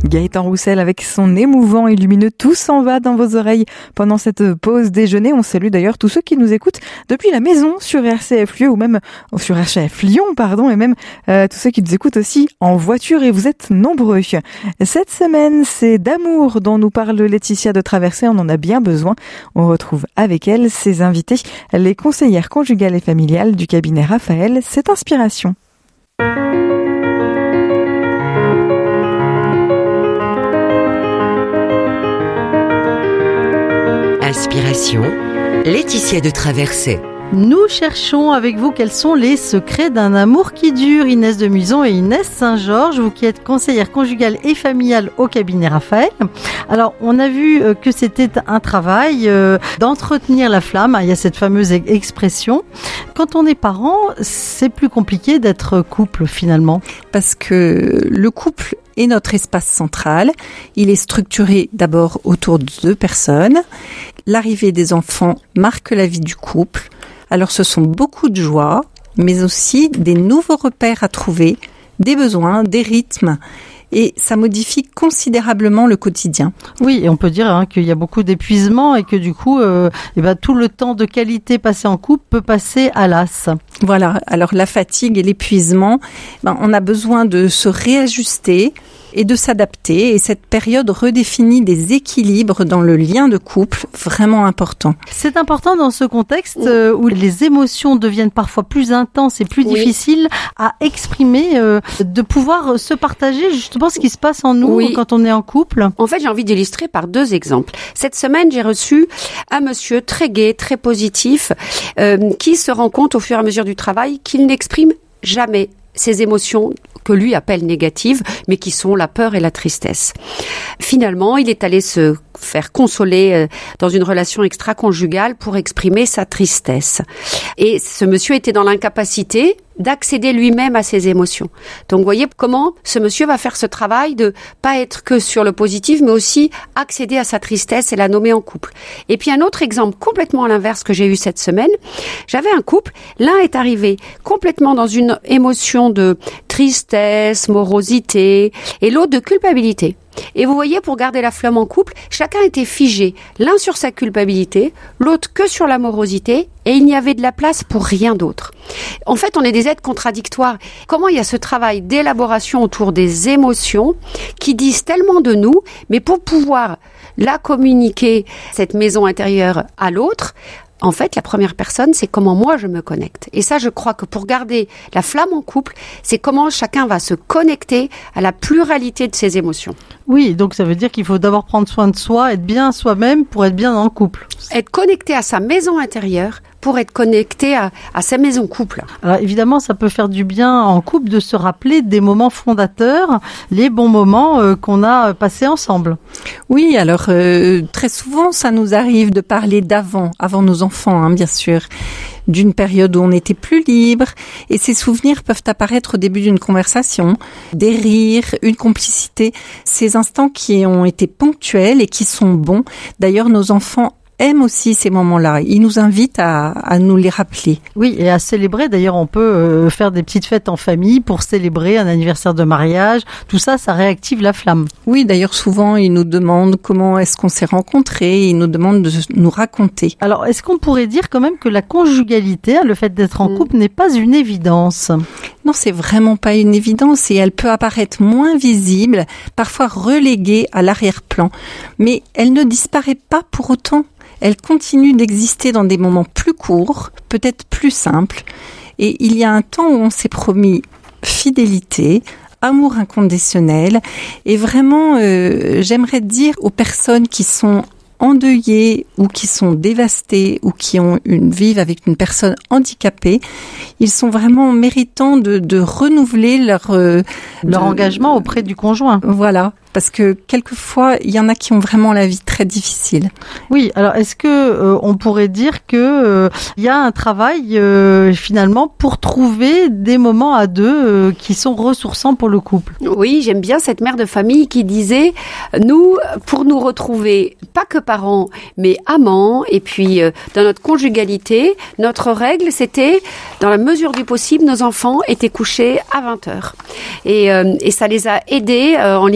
Gaëtan Roussel avec son émouvant et lumineux Tout s'en va dans vos oreilles pendant cette pause déjeuner. On salue d'ailleurs tous ceux qui nous écoutent depuis la maison sur RCF Lyon ou même sur RCF Lyon, et même tous ceux qui nous écoutent aussi en voiture, et vous êtes nombreux. Cette semaine, c'est d'amour dont nous parle Laetitia de Traversée. On en a bien besoin. On retrouve avec elle ses invités, les conseillères conjugales et familiales du cabinet Raphaël. C'est Inspiration. Inspiration, Laetitia de Traversée. Nous cherchons avec vous quels sont les secrets d'un amour qui dure. Inès de Muison et Inès Saint-Georges, vous qui êtes conseillère conjugale et familiale au cabinet Raphaël. Alors, on a vu que c'était un travail d'entretenir la flamme. Il y a cette fameuse expression. Quand on est parent, c'est plus compliqué d'être couple finalement. Parce que le couple est notre espace central. Il est structuré d'abord autour de 2 personnes. L'arrivée des enfants marque la vie du couple. Alors ce sont beaucoup de joie, mais aussi des nouveaux repères à trouver, des besoins, des rythmes. Et ça modifie considérablement le quotidien. Oui, et on peut dire qu'il y a beaucoup d'épuisement et que du coup, tout le temps de qualité passé en couple peut passer à l'as. Voilà, alors la fatigue et l'épuisement, on a besoin de se réajuster et de s'adapter. Et cette période redéfinit des équilibres dans le lien de couple vraiment important. C'est important dans ce contexte où les émotions deviennent parfois plus intenses et plus difficiles à exprimer, de pouvoir se partager justement ce qui se passe en nous quand on est en couple. En fait, j'ai envie d'illustrer par 2 exemples. Cette semaine, j'ai reçu un monsieur très gai, très positif, qui se rend compte au fur et à mesure du travail qu'il n'exprime jamais ses émotions que lui appelle négatives, mais qui sont la peur et la tristesse. Finalement, il est allé se faire consoler dans une relation extra-conjugale pour exprimer sa tristesse. Et ce monsieur était dans l'incapacité d'accéder lui-même à ses émotions. Donc, vous voyez comment ce monsieur va faire ce travail de pas être que sur le positif, mais aussi accéder à sa tristesse et la nommer en couple. Et puis, un autre exemple complètement à l'inverse que j'ai eu cette semaine. J'avais un couple, l'un est arrivé complètement dans une émotion de tristesse, morosité, et l'autre de culpabilité. Et vous voyez, pour garder la flamme en couple, chacun était figé, l'un sur sa culpabilité, l'autre que sur la morosité, et il n'y avait de la place pour rien d'autre. En fait, on est des êtres contradictoires. Comment il y a ce travail d'élaboration autour des émotions qui disent tellement de nous, mais pour pouvoir la communiquer, cette maison intérieure, à l'autre, en fait, la première personne, c'est comment moi je me connecte. Et ça, je crois que pour garder la flamme en couple, c'est comment chacun va se connecter à la pluralité de ses émotions. Oui, donc ça veut dire qu'il faut d'abord prendre soin de soi, être bien soi-même pour être bien dans le couple. Être connecté à sa maison intérieure pour être connecté à sa maison couple. Alors évidemment, ça peut faire du bien en couple de se rappeler des moments fondateurs, les bons moments qu'on a passés ensemble. Oui, alors très souvent, ça nous arrive de parler avant nos enfants, bien sûr, d'une période où on était plus libre, et ces souvenirs peuvent apparaître au début d'une conversation, des rires, une complicité, ces instants qui ont été ponctuels et qui sont bons. D'ailleurs, nos enfants aiment aussi ces moments-là. Ils nous invitent à nous les rappeler. Oui, et à célébrer. D'ailleurs, on peut faire des petites fêtes en famille pour célébrer un anniversaire de mariage. Tout ça, ça réactive la flamme. Oui, d'ailleurs, souvent, ils nous demandent comment est-ce qu'on s'est rencontrés. Ils nous demandent de nous raconter. Alors, est-ce qu'on pourrait dire quand même que la conjugalité, le fait d'être en couple, n'est pas une évidence ? Non, c'est vraiment pas une évidence et elle peut apparaître moins visible, parfois reléguée à l'arrière-plan. Mais elle ne disparaît pas pour autant. Elle continue d'exister dans des moments plus courts, peut-être plus simples. Et il y a un temps où on s'est promis fidélité, amour inconditionnel. Et vraiment, j'aimerais dire aux personnes qui sont endeuillés ou qui sont dévastés ou qui vivent avec une personne handicapée, ils sont vraiment méritants de renouveler leur engagement auprès du conjoint. Voilà. Parce que quelquefois, il y en a qui ont vraiment la vie très difficile. Oui, alors est-ce que on pourrait dire que il y a un travail finalement pour trouver des moments à deux qui sont ressourçants pour le couple? Oui, j'aime bien cette mère de famille qui disait nous, pour nous retrouver, pas que parents, mais amants, et puis dans notre conjugalité, notre règle, c'était, dans la mesure du possible, nos enfants étaient couchés à 20h. Et ça les a aidés en limitant aussi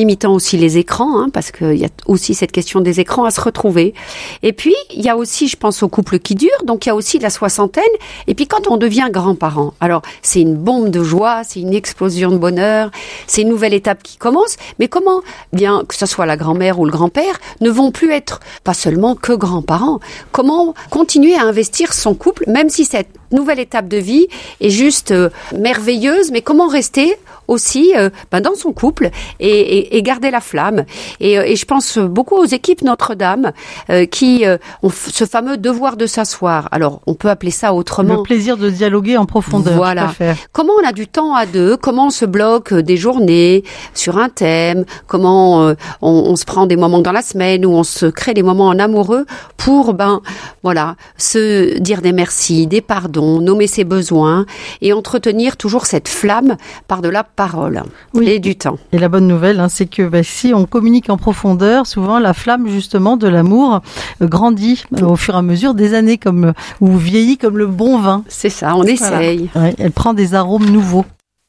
aussi les écrans, parce qu'il y a aussi cette question des écrans à se retrouver. Et puis, il y a aussi, je pense, aux couples qui durent, donc il y a aussi la soixantaine. Et puis, quand on devient grand-parent, alors c'est une bombe de joie, c'est une explosion de bonheur, c'est une nouvelle étape qui commence. Mais comment, bien que ce soit la grand-mère ou le grand-père, ne vont plus être pas seulement que grands-parents? Comment continuer à investir son couple, même si cette nouvelle étape de vie est juste merveilleuse, mais comment rester aussi dans son couple et garder la flamme. Et je pense beaucoup aux équipes Notre-Dame qui ont ce fameux devoir de s'asseoir. Alors, on peut appeler ça autrement. Le plaisir de dialoguer en profondeur. Voilà. Comment on a du temps à deux, comment on se bloque des journées sur un thème, comment on se prend des moments dans la semaine où on se crée des moments en amoureux pour, se dire des merci, des pardons, nommer ses besoins et entretenir toujours cette flamme par de la parole et du temps. Et la bonne nouvelle, c'est que si on communique en profondeur, souvent la flamme justement de l'amour grandit au fur et à mesure des années ou vieillit comme le bon vin. C'est ça, on essaye. Ouais, elle prend des arômes nouveaux.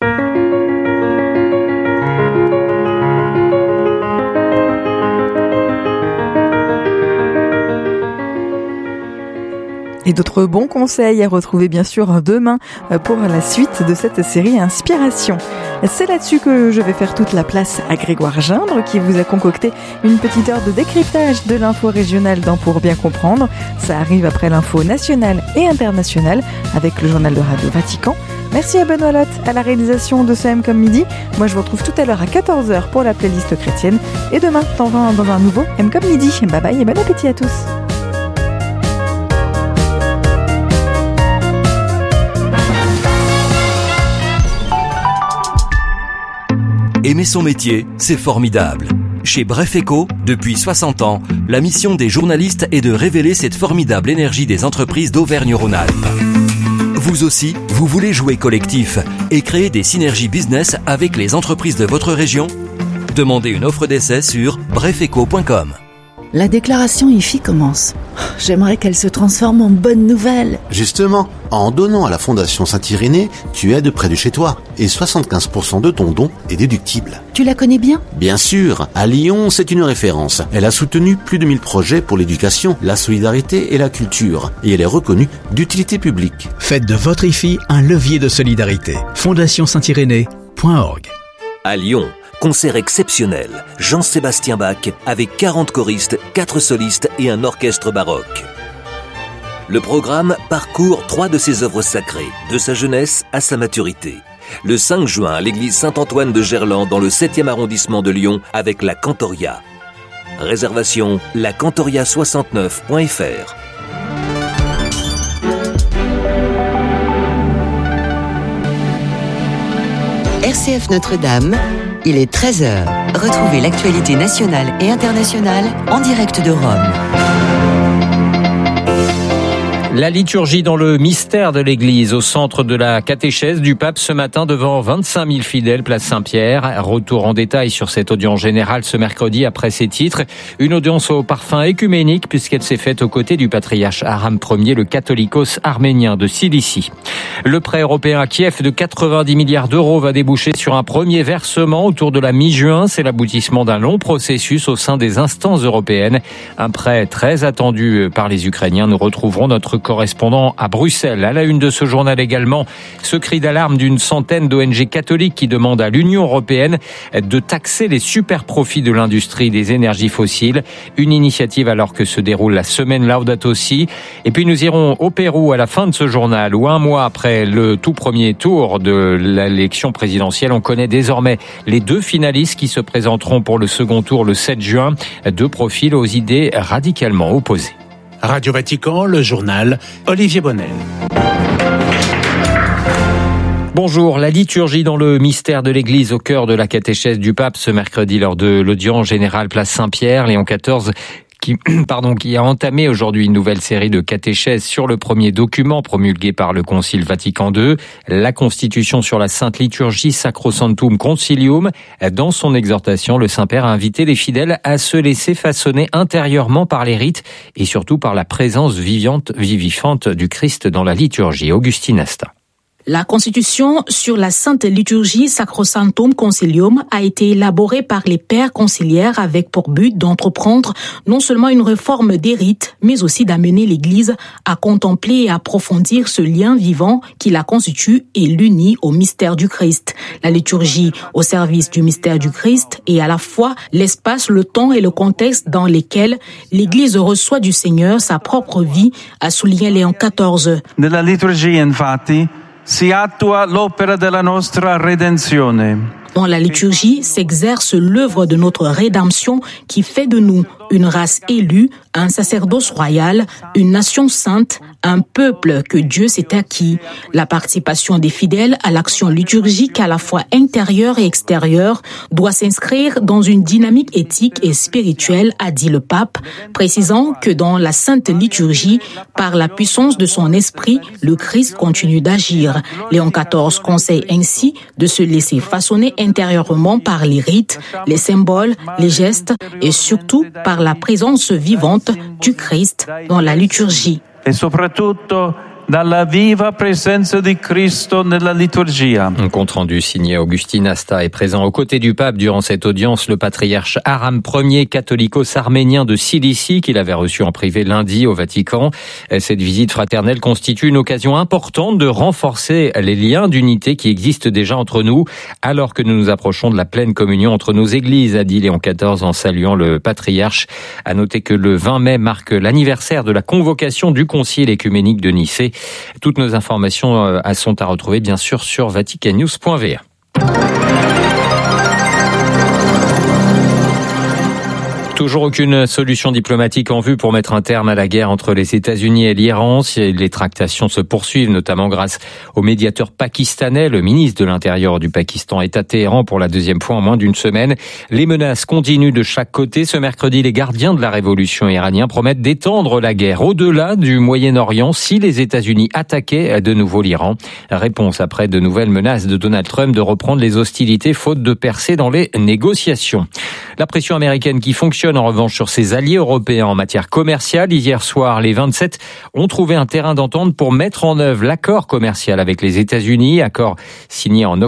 Et d'autres bons conseils à retrouver bien sûr demain pour la suite de cette série Inspiration. C'est là-dessus que je vais faire toute la place à Grégoire Gindre qui vous a concocté une petite heure de décryptage de l'info régionale dans Pour bien comprendre. Ça arrive après l'info nationale et internationale avec le journal de Radio Vatican. Merci à Benoît Lotte à la réalisation de ce M comme midi. Moi je vous retrouve tout à l'heure à 14h pour la playlist chrétienne et demain dans un nouveau M comme midi. Bye bye et bon appétit à tous. Aimer son métier, c'est formidable. Chez Bref Éco, depuis 60 ans, la mission des journalistes est de révéler cette formidable énergie des entreprises d'Auvergne-Rhône-Alpes. Vous aussi, vous voulez jouer collectif et créer des synergies business avec les entreprises de votre région? Demandez une offre d'essai sur brefeco.com. La déclaration IFI commence. J'aimerais qu'elle se transforme en bonne nouvelle. Justement, en donnant à la Fondation Saint-Irénée, tu aides près de chez toi. Et 75% de ton don est déductible. Tu la connais bien ? Bien sûr. À Lyon, c'est une référence. Elle a soutenu plus de 1000 projets pour l'éducation, la solidarité et la culture. Et elle est reconnue d'utilité publique. Faites de votre IFI un levier de solidarité. FondationSaintIrénée.org. À Lyon, concert exceptionnel. Jean-Sébastien Bach avec 40 choristes, 4 solistes et un orchestre baroque. Le programme parcourt 3 de ses œuvres sacrées, de sa jeunesse à sa maturité. Le 5 juin à l'église Saint-Antoine de Gerland dans le 7e arrondissement de Lyon avec la Cantoria. Réservation lacantoria69.fr. RCF Notre-Dame, il est 13h. Retrouvez l'actualité nationale et internationale en direct de Rome. La liturgie dans le mystère de l'Église au centre de la catéchèse du pape ce matin devant 25 000 fidèles, place Saint-Pierre. Retour en détail sur cette audience générale ce mercredi après ses titres. Une audience au parfum écuménique puisqu'elle s'est faite aux côtés du patriarche Aram Ier, le catholicos arménien de Cilicie. Le prêt européen à Kiev de 90 milliards d'euros va déboucher sur un premier versement autour de la mi-juin. C'est l'aboutissement d'un long processus au sein des instances européennes. Un prêt très attendu par les Ukrainiens. Nous retrouverons notre correspondant à Bruxelles. À la une de ce journal également, ce cri d'alarme d'une centaine d'ONG catholiques qui demandent à l'Union européenne de taxer les super profits de l'industrie des énergies fossiles. Une initiative alors que se déroule la semaine Laudato Si. Et puis nous irons au Pérou à la fin de ce journal où un mois après le tout premier tour de l'élection présidentielle, on connaît désormais les 2 finalistes qui se présenteront pour le second tour le 7 juin. 2 profils aux idées radicalement opposées. Radio Vatican, le journal, Olivier Bonnel. Bonjour, la liturgie dans le mystère de l'Église au cœur de la catéchèse du pape ce mercredi lors de l'audience générale place Saint-Pierre, Léon XIV qui a entamé aujourd'hui une nouvelle série de catéchèses sur le premier document promulgué par le Concile Vatican II, la Constitution sur la Sainte Liturgie Sacrosanctum Concilium. Dans son exhortation, le Saint-Père a invité les fidèles à se laisser façonner intérieurement par les rites et surtout par la présence vivifiante du Christ dans la liturgie. Augustine Asta. La Constitution sur la Sainte Liturgie Sacrosanctum Concilium a été élaborée par les pères conciliaires avec pour but d'entreprendre non seulement une réforme des rites, mais aussi d'amener l'Église à contempler et approfondir ce lien vivant qui la constitue et l'unit au mystère du Christ. La liturgie au service du mystère du Christ est à la fois l'espace, le temps et le contexte dans lesquels l'Église reçoit du Seigneur sa propre vie, a souligné Léon XIV. Nella liturgia, infatti, si attua l'opera della nostra redenzione. Dans la liturgie s'exerce l'œuvre de notre rédemption qui fait de nous une race élue, un sacerdoce royal, une nation sainte, un peuple que Dieu s'est acquis. La participation des fidèles à l'action liturgique à la fois intérieure et extérieure doit s'inscrire dans une dynamique éthique et spirituelle, a dit le pape, précisant que dans la sainte liturgie, par la puissance de son esprit, le Christ continue d'agir. Léon XIV conseille ainsi de se laisser façonner intérieurement par les rites, les symboles, les gestes et surtout par la présence vivante du Christ dans la liturgie. Et soprattutto dalla viva presenza di Cristo nella liturgia. Un compte rendu signé Augustin Asta est présent aux côtés du pape durant cette audience, le patriarche Aram Ier, catholicos-arménien de Cilicie, qu'il avait reçu en privé lundi au Vatican. Cette visite fraternelle constitue une occasion importante de renforcer les liens d'unité qui existent déjà entre nous, alors que nous nous approchons de la pleine communion entre nos églises, a dit Léon XIV en saluant le patriarche. À noter que le 20 mai marque l'anniversaire de la convocation du Concile écuménique de Nicée. Toutes nos informations sont à retrouver bien sûr sur vaticannews.va. Toujours aucune solution diplomatique en vue pour mettre un terme à la guerre entre les États-Unis et l'Iran. Les tractations se poursuivent, notamment grâce au médiateur pakistanais. Le ministre de l'Intérieur du Pakistan est à Téhéran pour la deuxième fois en moins d'une semaine. Les menaces continuent de chaque côté. Ce mercredi, les gardiens de la révolution iranienne promettent d'étendre la guerre au-delà du Moyen-Orient si les États-Unis attaquaient de nouveau l'Iran. Réponse après de nouvelles menaces de Donald Trump de reprendre les hostilités faute de percer dans les négociations. La pression américaine qui fonctionne en revanche sur ses alliés européens en matière commerciale. Hier soir, les 27 ont trouvé un terrain d'entente pour mettre en œuvre l'accord commercial avec les États-Unis, accord signé en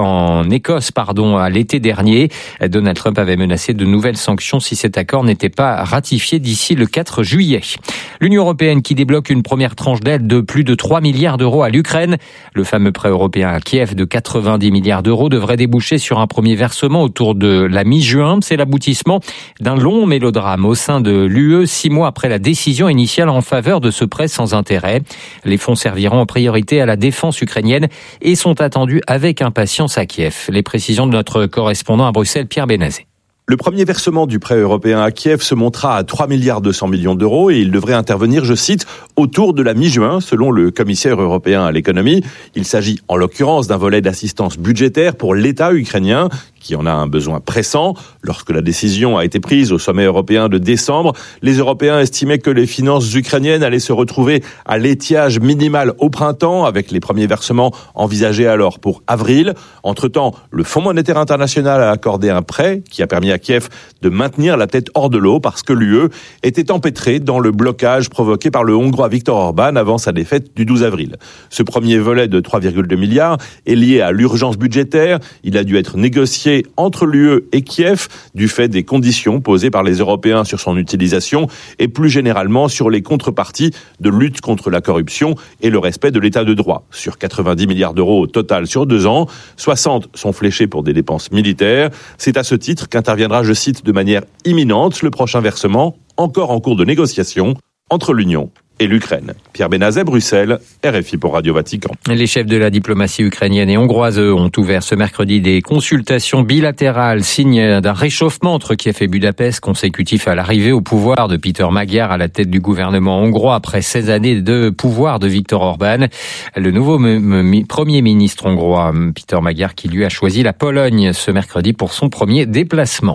Écosse, à l'été dernier. Donald Trump avait menacé de nouvelles sanctions si cet accord n'était pas ratifié d'ici le 4 juillet. L'Union européenne qui débloque une première tranche d'aide de plus de 3 milliards d'euros à l'Ukraine. Le fameux prêt européen à Kiev de 90 milliards d'euros devrait déboucher sur un premier versement autour de la mi-juin. C'est l'aboutissement d'un long mélodrame au sein de l'UE 6 mois après la décision initiale en faveur de ce prêt sans intérêt. Les fonds serviront en priorité à la défense ukrainienne et sont attendus avec impatience à Kiev. Les précisions de notre correspondant à Bruxelles, Pierre Benazet. Le premier versement du prêt européen à Kiev se montera à 3 milliards 200 millions d'euros et il devrait intervenir, je cite, autour de la mi-juin, selon le commissaire européen à l'économie. Il s'agit en l'occurrence d'un volet d'assistance budgétaire pour l'État ukrainien qui en a un besoin pressant. Lorsque la décision a été prise au sommet européen de décembre, les Européens estimaient que les finances ukrainiennes allaient se retrouver à l'étiage minimal au printemps, avec les premiers versements envisagés alors pour avril. Entre-temps, le Fonds monétaire international a accordé un prêt qui a permis à Kiev de maintenir la tête hors de l'eau parce que l'UE était empêtrée dans le blocage provoqué par le Hongrois Viktor Orban avant sa défaite du 12 avril. Ce premier volet de 3,2 milliards est lié à l'urgence budgétaire. Il a dû être négocié entre l'UE et Kiev du fait des conditions posées par les Européens sur son utilisation et plus généralement sur les contreparties de lutte contre la corruption et le respect de l'état de droit. Sur 90 milliards d'euros au total sur 2 ans, 60 sont fléchés pour des dépenses militaires. C'est à ce titre qu'interviendra, je cite, de manière imminente le prochain versement, encore en cours de négociation, entre l'Union et l'Ukraine. Pierre Benazet, Bruxelles, RFI pour Radio Vatican. Les chefs de la diplomatie ukrainienne et hongroise ont ouvert ce mercredi des consultations bilatérales, signe d'un réchauffement entre Kiev et Budapest, consécutif à l'arrivée au pouvoir de Péter Magyar à la tête du gouvernement hongrois après 16 années de pouvoir de Viktor Orban. Le nouveau premier ministre hongrois, Péter Magyar, qui lui a choisi la Pologne ce mercredi pour son premier déplacement.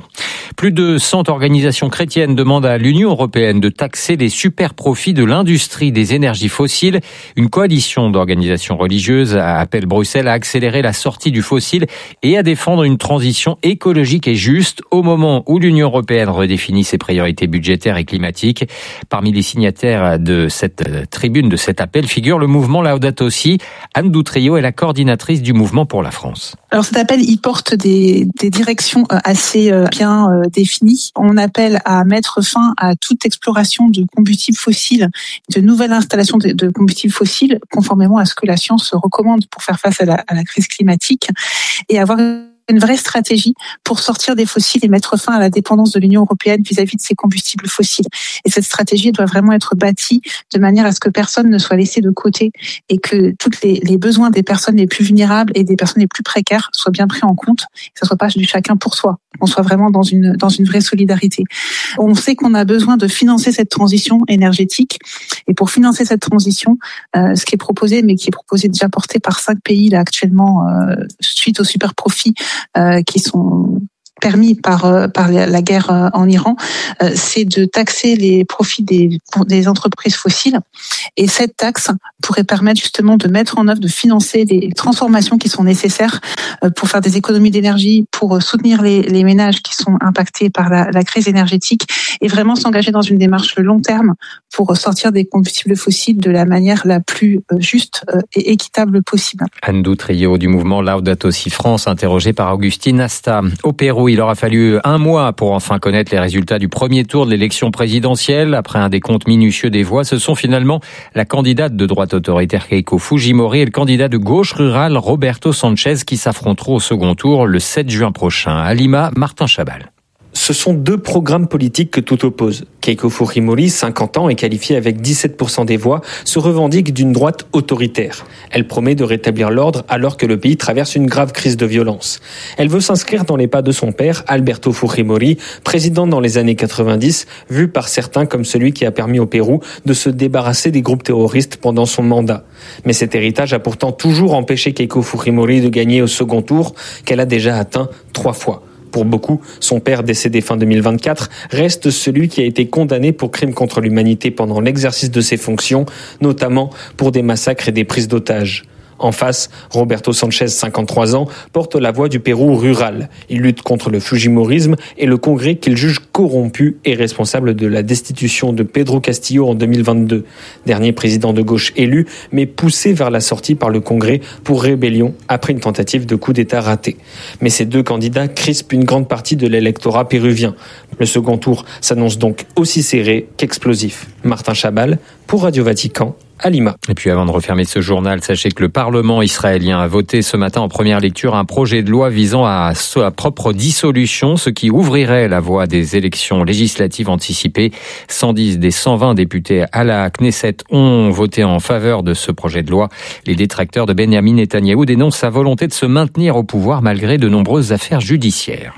Plus de 100 organisations chrétiennes demandent à l'Union européenne de taxer les super profits de l'industrie des énergies fossiles. Une coalition d'organisations religieuses appelle Bruxelles à accélérer la sortie du fossile et à défendre une transition écologique et juste au moment où l'Union européenne redéfinit ses priorités budgétaires et climatiques. Parmi les signataires de cette tribune, de cet appel, figure le mouvement Laudato Si. Anne Doutrio est la coordinatrice du mouvement pour la France. Alors cet appel, il porte des directions assez bien définies. On appelle à mettre fin à toute exploration de combustibles fossiles, de nouvelles installations de combustibles fossiles, conformément à ce que la science recommande pour faire face à la crise climatique, et avoir une vraie stratégie pour sortir des fossiles et mettre fin à la dépendance de l'Union européenne vis-à-vis de ces combustibles fossiles. Et cette stratégie doit vraiment être bâtie de manière à ce que personne ne soit laissé de côté et que tous les besoins des personnes les plus vulnérables et des personnes les plus précaires soient bien pris en compte, que ce soit pas du chacun pour soi, qu'on soit vraiment dans une vraie solidarité. On sait qu'on a besoin de financer cette transition énergétique, et pour financer cette transition, ce qui est proposé, mais qui est proposé déjà porté par 5 pays là actuellement suite aux super profits qui sont permis par la guerre en Iran, c'est de taxer les profits des entreprises fossiles. Et cette taxe pourrait permettre justement de mettre en œuvre, de financer les transformations qui sont nécessaires pour faire des économies d'énergie, pour soutenir les ménages qui sont impactés par la crise énergétique, et vraiment s'engager dans une démarche long terme pour sortir des combustibles fossiles de la manière la plus juste et équitable possible. Anne Doutrio du mouvement Laudato Si France, interrogée par Augustine Asta. Au Pérou, il aura fallu 1 mois pour enfin connaître les résultats du premier tour de l'élection présidentielle. Après un décompte minutieux des voix, ce sont finalement la candidate de droite autoritaire Keiko Fujimori et le candidat de gauche rurale Roberto Sanchez qui s'affronteront au second tour le 7 juin prochain. À Lima, Martin Chabal. Ce sont 2 programmes politiques que tout oppose. Keiko Fujimori, 50 ans et qualifiée avec 17% des voix, se revendique d'une droite autoritaire. Elle promet de rétablir l'ordre alors que le pays traverse une grave crise de violence. Elle veut s'inscrire dans les pas de son père, Alberto Fujimori, président dans les années 90, vu par certains comme celui qui a permis au Pérou de se débarrasser des groupes terroristes pendant son mandat. Mais cet héritage a pourtant toujours empêché Keiko Fujimori de gagner au second tour, qu'elle a déjà atteint 3 fois. Pour beaucoup, son père, décédé fin 2024, reste celui qui a été condamné pour crimes contre l'humanité pendant l'exercice de ses fonctions, notamment pour des massacres et des prises d'otages. En face, Roberto Sanchez, 53 ans, porte la voix du Pérou rural. Il lutte contre le fujimorisme et le Congrès qu'il juge corrompu et responsable de la destitution de Pedro Castillo en 2022. Dernier président de gauche élu, mais poussé vers la sortie par le Congrès pour rébellion après une tentative de coup d'État ratée. Mais ces 2 candidats crispent une grande partie de l'électorat péruvien. Le second tour s'annonce donc aussi serré qu'explosif. Martin Chabal, pour Radio Vatican, à Lima. Et puis avant de refermer ce journal, sachez que le Parlement israélien a voté ce matin en première lecture un projet de loi visant à sa propre dissolution, ce qui ouvrirait la voie des élections législatives anticipées. 110 des 120 députés à la Knesset ont voté en faveur de ce projet de loi. Les détracteurs de Benyamin Netanyahou dénoncent sa volonté de se maintenir au pouvoir malgré de nombreuses affaires judiciaires.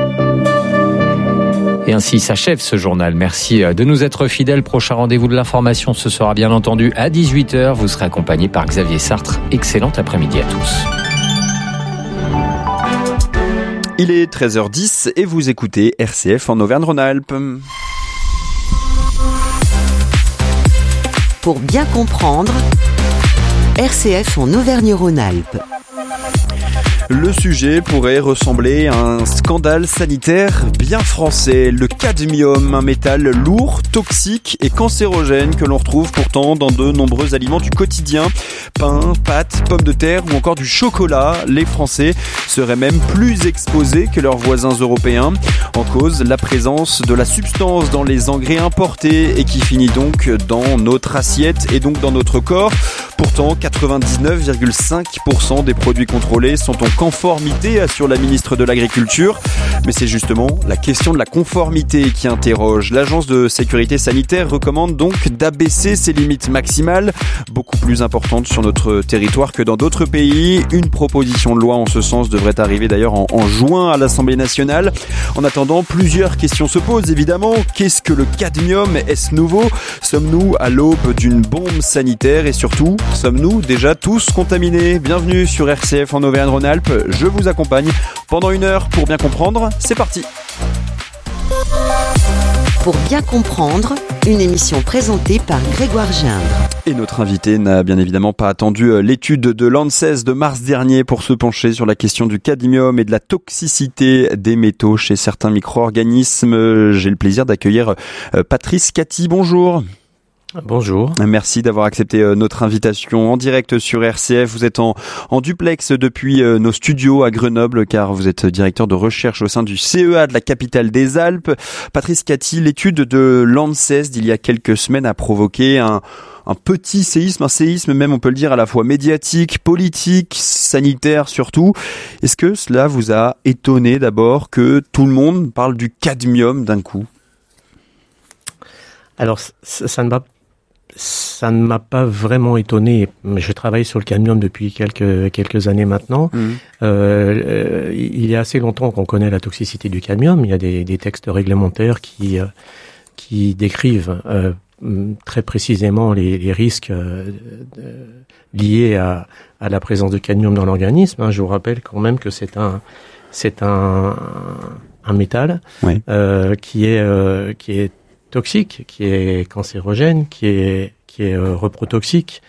Et ainsi s'achève ce journal. Merci de nous être fidèles. Prochain rendez-vous de l'information, ce sera bien entendu à 18h. Vous serez accompagné par Xavier Sartre. Excellent après-midi à tous. Il est 13h10 et vous écoutez RCF en Auvergne-Rhône-Alpes. Pour bien comprendre, RCF en Auvergne-Rhône-Alpes. Le sujet pourrait ressembler à un scandale sanitaire bien français. Le cadmium, un métal lourd, toxique et cancérogène que l'on retrouve pourtant dans de nombreux aliments du quotidien. Pain, pâtes, pommes de terre ou encore du chocolat. Les Français seraient même plus exposés que leurs voisins européens. En cause, la présence de la substance dans les engrais importés et qui finit donc dans notre assiette et donc dans notre corps. Pourtant, 99,5% des produits contrôlés sont en conformité, assure la ministre de l'Agriculture. Mais c'est justement la question de la conformité qui interroge. L'Agence de sécurité sanitaire recommande donc d'abaisser ses limites maximales, beaucoup plus importantes sur notre territoire que dans d'autres pays. Une proposition de loi en ce sens devrait arriver d'ailleurs en juin à l'Assemblée nationale. En attendant, plusieurs questions se posent évidemment. Qu'est-ce que le cadmium? Est-ce nouveau? Sommes-nous à l'aube d'une bombe sanitaire? Et surtout, sommes-nous déjà tous contaminés? Bienvenue sur RCF en Auvergne-Rhône-Alpes. Je vous accompagne pendant 1 heure pour bien comprendre. C'est parti. Pour bien comprendre, une émission présentée par Grégoire Gindre. Et notre invité n'a bien évidemment pas attendu l'étude de l'ANSES de mars dernier pour se pencher sur la question du cadmium et de la toxicité des métaux chez certains micro-organismes. J'ai le plaisir d'accueillir Patrice Cathy. Bonjour. Bonjour. Merci d'avoir accepté notre invitation en direct sur RCF. Vous êtes en duplex depuis nos studios à Grenoble car vous êtes directeur de recherche au sein du CEA de la capitale des Alpes. Patrice Cathy, l'étude de l'ANSES d'il y a quelques semaines a provoqué un petit séisme, un séisme même on peut le dire à la fois médiatique, politique, sanitaire surtout. Est-ce que cela vous a étonné d'abord que tout le monde parle du cadmium d'un coup ? Alors ça ne m'a pas vraiment étonné. Je travaille sur le cadmium depuis quelques années maintenant. Il y a assez longtemps qu'on connaît la toxicité du cadmium. Il y a des textes réglementaires qui décrivent très précisément les risques liés à la présence de cadmium dans l'organisme. Je vous rappelle quand même que c'est un métal qui est toxique, qui est cancérogène, qui est reprotoxique,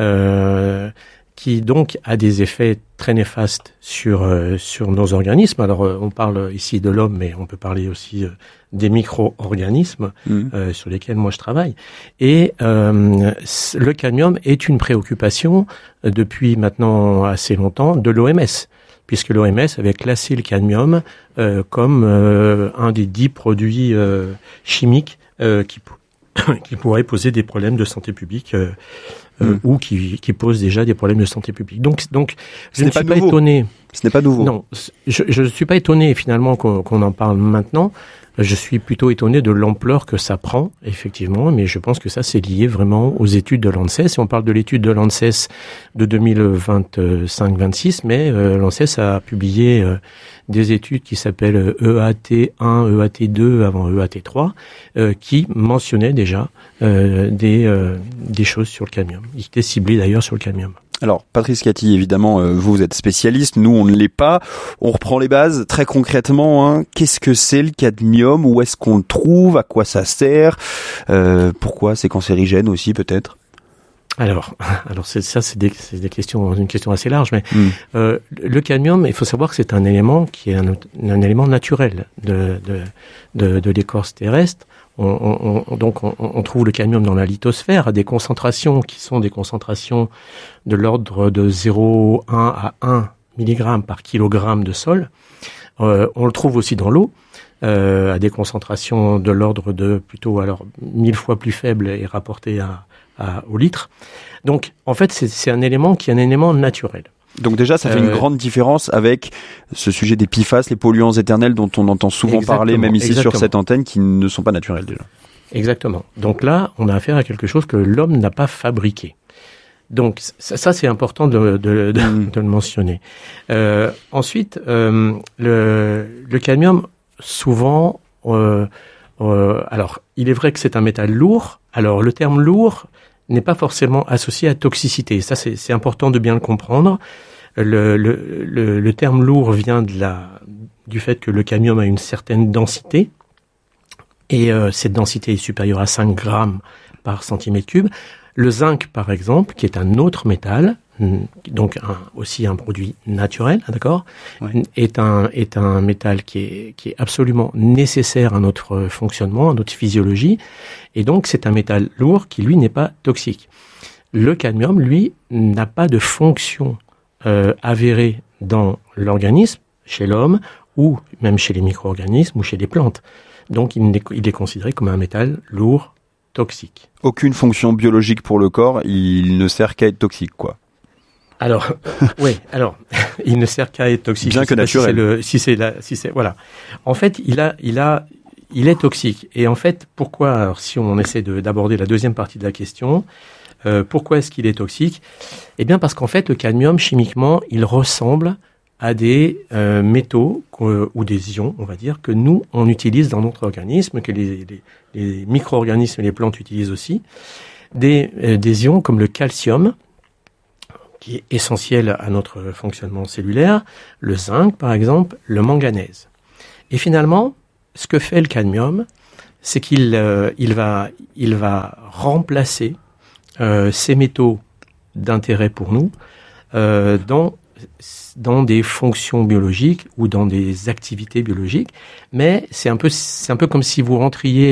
qui donc a des effets très néfastes sur nos organismes. Alors on parle ici de l'homme, mais on peut parler aussi des micro-organismes sur lesquels moi je travaille. Et le cadmium est une préoccupation depuis maintenant assez longtemps de l'OMS, puisque l'OMS avait classé le cadmium comme un des 10 produits chimiques qui pourraient poser des problèmes de santé publique ou qui posent déjà des problèmes de santé publique. Donc je ne suis pas étonné. Ce n'est pas nouveau. Non, je ne suis pas étonné finalement qu'on en parle maintenant. Je suis plutôt étonné de l'ampleur que ça prend, effectivement, mais je pense que ça, c'est lié vraiment aux études de l'ANSES. Et on parle de l'étude de l'ANSES de 2025-26, mais l'ANSES a publié des études qui s'appellent EAT1, EAT2 avant EAT3, qui mentionnaient déjà des choses sur le cadmium. Ils étaient ciblés d'ailleurs sur le cadmium. Alors, Patrice Cathy, évidemment, vous êtes spécialiste, nous on ne l'est pas. On reprend les bases très concrètement. Qu'est-ce que c'est le cadmium ? Où est-ce qu'on le trouve ? À quoi ça sert ? Pourquoi c'est cancérigène aussi peut-être ? Alors c'est une question assez large, mais le cadmium, il faut savoir que c'est un élément qui est un élément naturel de l'écorce terrestre. On trouve le cadmium dans la lithosphère à des concentrations qui sont des concentrations de l'ordre de 0,1 à 1 mg par kilogramme de sol. On le trouve aussi dans l'eau à des concentrations de l'ordre de plutôt 1000 fois plus faibles et rapporté au litre. Donc en fait c'est un élément qui est un élément naturel. Donc déjà, ça fait une grande différence avec ce sujet des PFAS, les polluants éternels dont on entend souvent parler, même ici sur cette antenne, qui ne sont pas naturels déjà. Exactement. Donc là, on a affaire à quelque chose que l'homme n'a pas fabriqué. Donc ça c'est important de le mentionner. Ensuite, le cadmium, souvent, alors il est vrai que c'est un métal lourd. Alors le terme lourd n'est pas forcément associé à toxicité. Ça, c'est important de bien le comprendre. Le terme lourd vient du fait que le cadmium a une certaine densité, et cette densité est supérieure à 5 grammes par centimètre cube. Le zinc, par exemple, qui est un autre métal, donc aussi un produit naturel, d'accord, est un métal qui est absolument nécessaire à notre fonctionnement, à notre physiologie, et donc c'est un métal lourd qui lui n'est pas toxique. Le cadmium, lui, n'a pas de fonction avérée dans l'organisme, chez l'homme, ou même chez les micro-organismes ou chez les plantes. Donc il est considéré comme un métal lourd toxique. Aucune fonction biologique pour le corps, il ne sert qu'à être toxique, quoi. Alors, il ne sert qu'à être toxique. Bien que naturel. Voilà. En fait, il est toxique. Et en fait, pourquoi, alors, si on essaie d'aborder la deuxième partie de la question, pourquoi est-ce qu'il est toxique ? Eh bien, parce qu'en fait, le cadmium, chimiquement, il ressemble à des métaux ou des ions, on va dire, que nous, on utilise dans notre organisme, que les micro-organismes et les plantes utilisent aussi. Des ions comme le calcium, qui est essentiel à notre fonctionnement cellulaire, le zinc par exemple, le manganèse. Et finalement, ce que fait le cadmium, c'est qu'il va remplacer ces métaux d'intérêt pour nous dans des fonctions biologiques ou dans des activités biologiques, mais c'est un peu comme si vous rentriez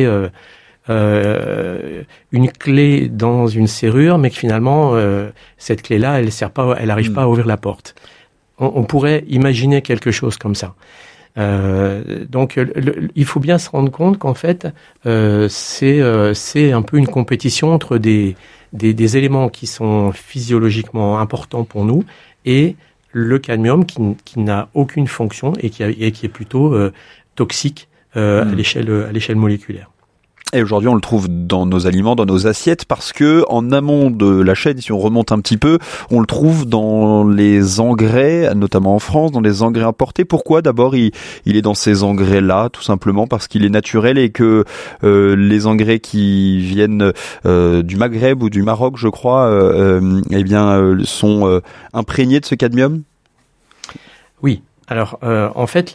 une clé dans une serrure, mais que finalement cette clé-là, elle arrive pas à ouvrir la porte. On pourrait imaginer quelque chose comme ça. Donc, il faut bien se rendre compte qu'en fait, c'est un peu une compétition entre des éléments qui sont physiologiquement importants pour nous et le cadmium qui n'a aucune fonction et qui est plutôt toxique à l'échelle moléculaire. Et aujourd'hui, on le trouve dans nos aliments, dans nos assiettes, parce que en amont de la chaîne, si on remonte un petit peu, on le trouve dans les engrais, notamment en France, dans les engrais importés. Pourquoi ? D'abord, il est dans ces engrais-là, tout simplement parce qu'il est naturel et que les engrais qui viennent du Maghreb ou du Maroc, je crois, sont imprégnés de ce cadmium ? Oui. Alors, en fait,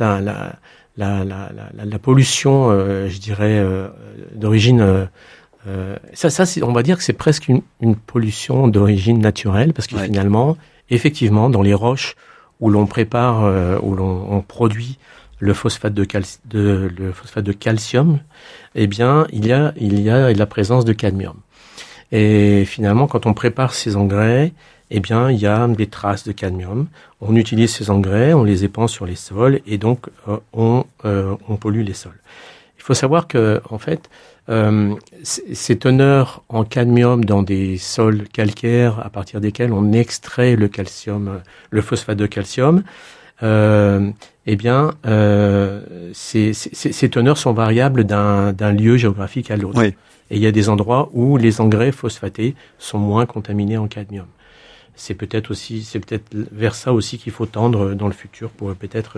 la pollution, je dirais, d'origine, ça, on va dire que c'est presque une pollution d'origine naturelle, parce que finalement, effectivement, dans les roches où l'on prépare, on produit le phosphate de calcium, eh bien, il y a la présence de cadmium. Et finalement, quand on prépare ces engrais, eh bien, il y a des traces de cadmium. On utilise ces engrais, on les épand sur les sols et donc on pollue les sols. Il faut savoir que, en fait, ces teneurs en cadmium dans des sols calcaires à partir desquels on extrait le calcium, le phosphate de calcium, ces teneurs sont variables d'un lieu géographique à l'autre. Oui. Et il y a des endroits où les engrais phosphatés sont moins contaminés en cadmium. C'est peut-être vers ça aussi qu'il faut tendre dans le futur pour peut-être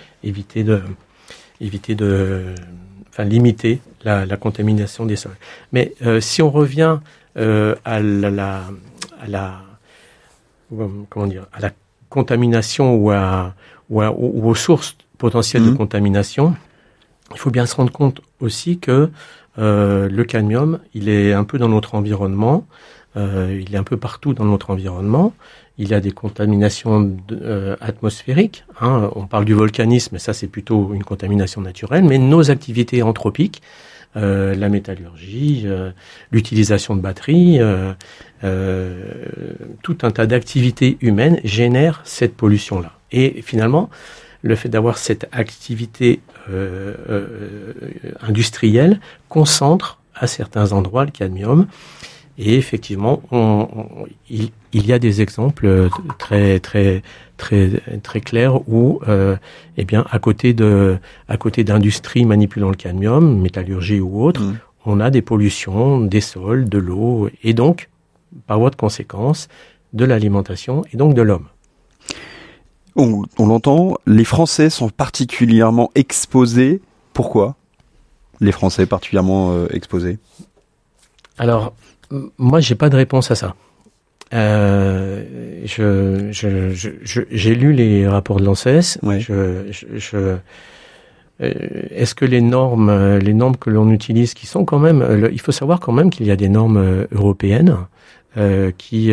limiter la contamination des sols. Mais si on revient à la contamination ou aux sources potentielles de contamination, il faut bien se rendre compte aussi que le cadmium, il est un peu dans notre environnement. Il est un peu partout dans notre environnement. Il y a des contaminations atmosphériques. On parle du volcanisme, ça c'est plutôt une contamination naturelle. Mais nos activités anthropiques, la métallurgie, l'utilisation de batteries, tout un tas d'activités humaines génèrent cette pollution-là. Et finalement, le fait d'avoir cette activité industrielle concentre à certains endroits le cadmium. Et effectivement, il y a des exemples très clairs où, à côté d'industries manipulant le cadmium, métallurgie ou autre, on a des pollutions des sols, de l'eau, et donc, par voie de conséquence, de l'alimentation et donc de l'homme. On l'entend, les Français sont particulièrement exposés. Pourquoi les Français particulièrement exposés ? Alors, moi, j'ai pas de réponse à ça. J'ai lu les rapports de l'ANSES. Ouais. Est-ce que les normes que l'on utilise, qui sont quand même, il faut savoir quand même qu'il y a des normes européennes qui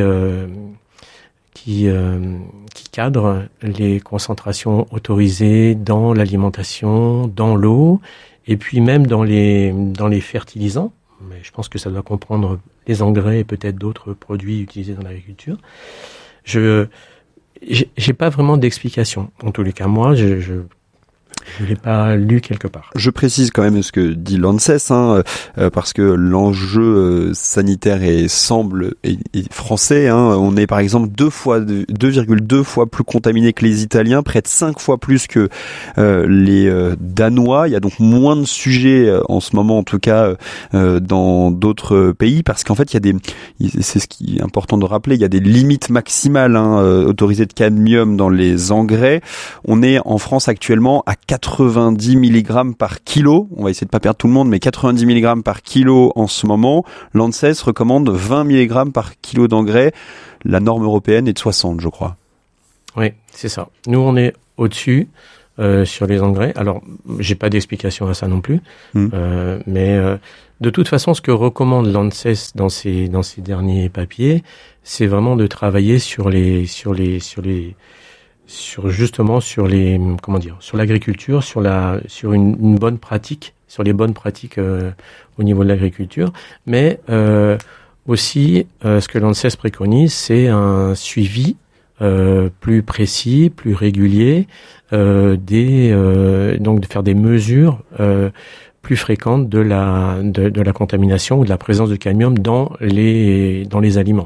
cadrent les concentrations autorisées dans l'alimentation, dans l'eau, et puis même dans les fertilisants. Mais je pense que ça doit comprendre les engrais et peut-être d'autres produits utilisés dans l'agriculture. J'ai pas vraiment d'explication. En tous les cas, moi, je l'ai pas lu quelque part. Je précise quand même ce que dit l'ANSES, parce que l'enjeu sanitaire semble français. On est par exemple 2,2 fois plus contaminé que les Italiens, près de 5 fois plus que les Danois. Il y a donc moins de sujets en ce moment, en tout cas, dans d'autres pays, parce qu'en fait, c'est ce qui est important de rappeler, il y a des limites maximales autorisées de cadmium dans les engrais. On est en France actuellement à 90 mg par kilo. On va essayer de pas perdre tout le monde, mais 90 mg par kilo en ce moment. L'ANSES recommande 20 mg par kilo d'engrais. La norme européenne est de 60, je crois. Oui, c'est ça. Nous, on est au-dessus. sur les engrais. Alors, j'ai pas d'explication à ça non plus, mais de toute façon, ce que recommande l'ANSES dans ses derniers papiers, c'est vraiment de travailler sur l'agriculture, sur une bonne pratique, sur les bonnes pratiques au niveau de l'agriculture, mais aussi ce que l'ANSES préconise, c'est un suivi plus précis, plus régulier, donc de faire des mesures plus fréquentes de la contamination ou de la présence de cadmium dans les aliments.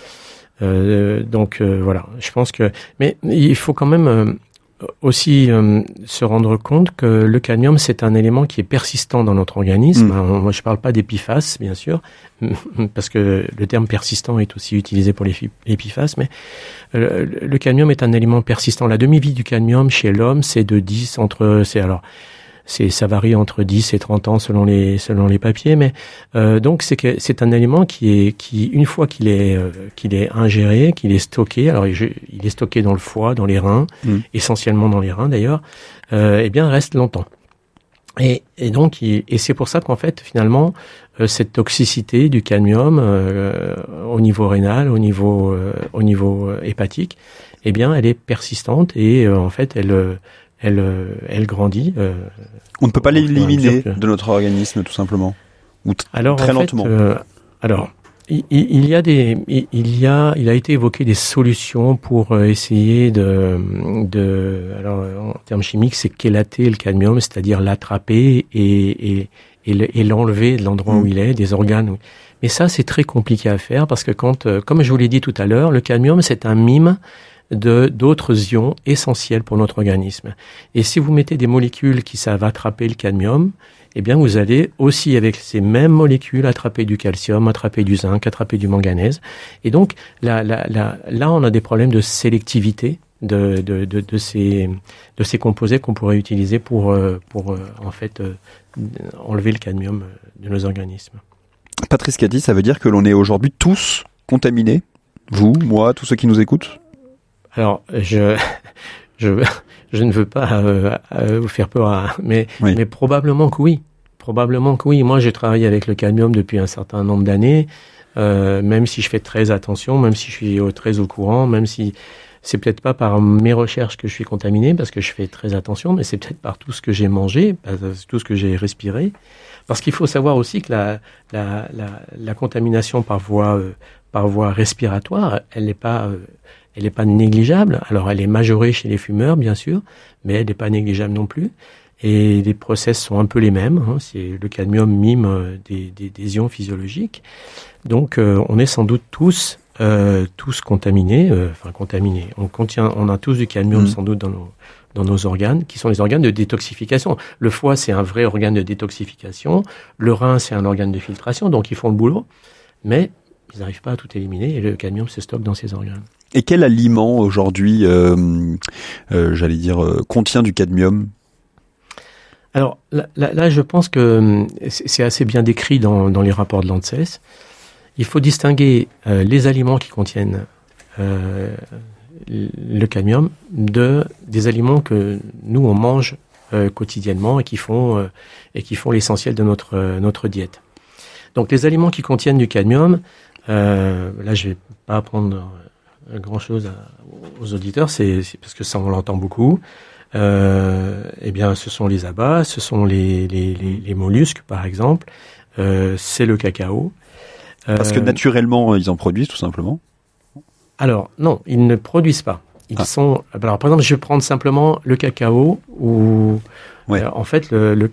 Voilà, je pense que, mais il faut quand même aussi se rendre compte que le cadmium, c'est un élément qui est persistant dans notre organisme. Moi, je parle pas d'épiphases, bien sûr, parce que le terme persistant est aussi utilisé pour l'épiphases, mais le cadmium est un élément persistant. La demi-vie du cadmium chez l'homme, c'est de 10 ça varie entre 10 et 30 ans selon les papiers, mais donc c'est un élément qui une fois qu'il est ingéré, qu'il est stocké, alors il est stocké dans le foie, dans les reins, essentiellement dans les reins d'ailleurs, eh bien reste longtemps. Et donc c'est pour ça qu'en fait finalement cette toxicité du cadmium au niveau rénal, au niveau hépatique, eh bien elle est persistante et en fait elle grandit. On ne peut pas l'éliminer de notre organisme, tout simplement, ou très lentement. Il a été évoqué des solutions pour essayer alors en termes chimiques, c'est chélater le cadmium, c'est-à-dire l'attraper et l'enlever de l'endroit où il est, des organes. Mais ça, c'est très compliqué à faire parce que comme je vous l'ai dit tout à l'heure, le cadmium, c'est un mime d'autres ions essentiels pour notre organisme. Et si vous mettez des molécules qui savent attraper le cadmium, eh bien vous allez aussi avec ces mêmes molécules attraper du calcium, attraper du zinc, attraper du manganèse. Et donc là on a des problèmes de sélectivité de ces composés qu'on pourrait utiliser pour en fait enlever le cadmium de nos organismes. Patrice Cady, ça veut dire que l'on est aujourd'hui tous contaminés, vous, moi, tous ceux qui nous écoutent? Alors, je ne veux pas vous faire peur, mais probablement que oui. Probablement que oui. Moi, j'ai travaillé avec le cadmium depuis un certain nombre d'années, même si je fais très attention, même si je suis très au courant, même si c'est peut-être pas par mes recherches que je suis contaminé, parce que je fais très attention, mais c'est peut-être par tout ce que j'ai mangé, tout ce que j'ai respiré. Parce qu'il faut savoir aussi que la contamination par voie respiratoire, elle n'est pas négligeable. Alors, elle est majorée chez les fumeurs, bien sûr, mais elle n'est pas négligeable non plus. Et les process sont un peu les mêmes. C'est le cadmium mime des ions physiologiques. Donc, on est sans doute tous contaminés. Contaminés. On a tous du cadmium sans doute dans nos organes, qui sont les organes de détoxification. Le foie, c'est un vrai organe de détoxification. Le rein, c'est un organe de filtration. Donc, ils font le boulot. Mais ils n'arrivent pas à tout éliminer et le cadmium se stocke dans ces organes. Et quel aliment aujourd'hui, contient du cadmium? Alors là, je pense que c'est assez bien décrit dans les rapports de l'ANSES. Il faut distinguer les aliments qui contiennent le cadmium des aliments que nous on mange quotidiennement et qui font l'essentiel de notre diète. Donc les aliments qui contiennent du cadmium, là je vais pas apprendre grand-chose aux auditeurs, c'est parce que ça on l'entend beaucoup. Eh bien, ce sont les abats, ce sont les mollusques par exemple, c'est le cacao. Parce que naturellement ils en produisent tout simplement. Alors non, ils ne produisent pas. Ils sont. Alors par exemple, je vais prendre simplement le cacao où en fait le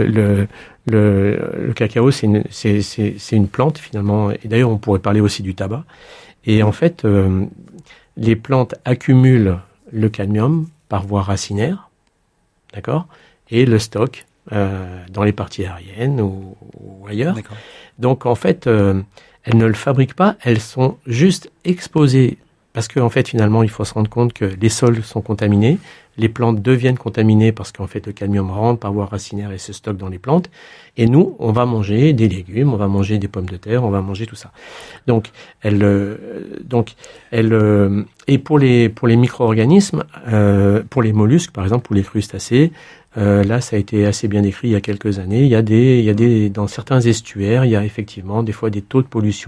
cacao c'est une plante finalement. Et d'ailleurs, on pourrait parler aussi du tabac. Et en fait, les plantes accumulent le cadmium par voie racinaire, d'accord, et le stockent dans les parties aériennes ou ailleurs. D'accord. Donc en fait, elles ne le fabriquent pas, elles sont juste exposées. Parce qu'en fait, finalement, il faut se rendre compte que les sols sont contaminés, les plantes deviennent contaminées parce qu'en fait le cadmium rentre par voie racinaire et se stocke dans les plantes. Et nous, on va manger des légumes, on va manger des pommes de terre, on va manger tout ça. Donc, et pour les micro-organismes, pour les mollusques, par exemple, pour les crustacés, là, ça a été assez bien décrit il y a quelques années. Il y a des dans certains estuaires, il y a effectivement des fois des taux de pollution